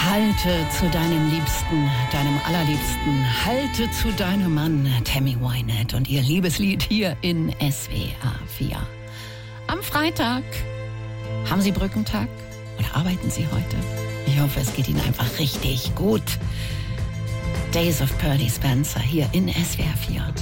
Halte zu deinem Liebsten, deinem Allerliebsten. Halte zu deinem Mann, Tammy Wynette und ihr Liebeslied hier in SWR 4. Am Freitag. Haben Sie Brückentag? Oder arbeiten Sie heute? Ich hoffe, es geht Ihnen einfach richtig gut. Days of Purdy Spencer hier in SWR 4.